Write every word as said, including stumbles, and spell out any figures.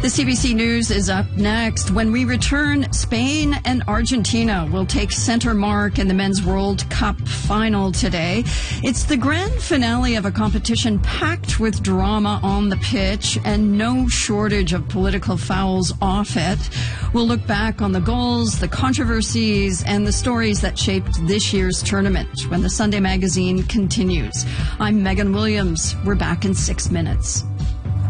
The C B C News is up next. When we return, Spain and Argentina will take center mark in the Men's World Cup final today. It's the grand finale of a competition packed with drama on the pitch and no shortage of political fouls off it. We'll look back on the goals, the controversies, and the stories that shaped this year's tournament when the Sunday Magazine continues. I'm Megan Williams. We're back in six minutes.